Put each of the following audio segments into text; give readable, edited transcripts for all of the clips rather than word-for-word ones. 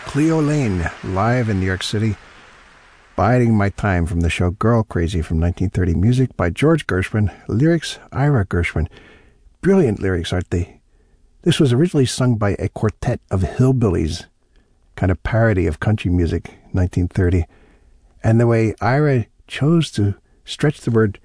Cleo Lane, live in New York City. Biding My Time from the show Girl Crazy from 1930. Music by George Gershwin. Lyrics, Ira Gershwin. Brilliant lyrics, aren't they? This was originally sung by a quartet of hillbillies, kind of parody of country music, 1930. And the way Ira chose to stretch the word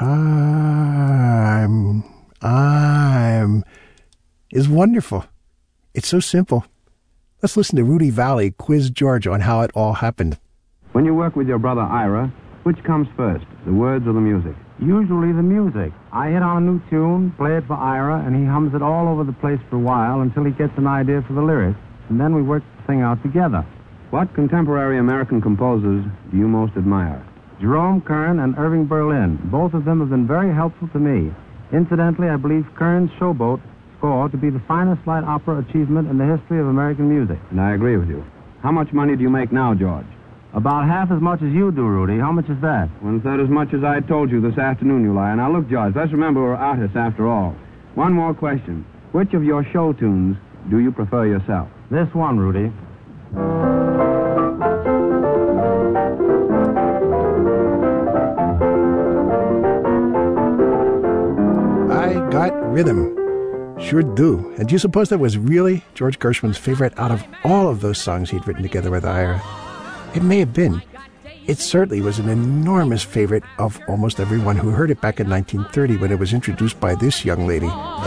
time, I'm, is wonderful. It's so simple. Let's listen to Rudy Vallée quiz George on how it all happened. When you work with your brother Ira, which comes first, the words or the music? Usually the music. I hit on a new tune, play it for Ira, and he hums it all over the place for a while until he gets an idea for the lyrics, and then we work the thing out together. What contemporary American composers do you most admire? Jerome Kern and Irving Berlin. Both of them have been very helpful to me. Incidentally, I believe Kern's Showboat score to be the finest light opera achievement in the history of American music. And I agree with you. How much money do you make now, George? About half as much as you do, Rudy. How much is that? 1/3 as much as I told you this afternoon, you liar. Now look, George, let's remember we're artists after all. One more question. Which of your show tunes do you prefer yourself? This one, Rudy. I Got Rhythm. Sure do. And do you suppose that was really George Gershwin's favorite out of all of those songs he'd written together with Ira? It may have been. It certainly was an enormous favorite of almost everyone who heard it back in 1930 when it was introduced by this young lady.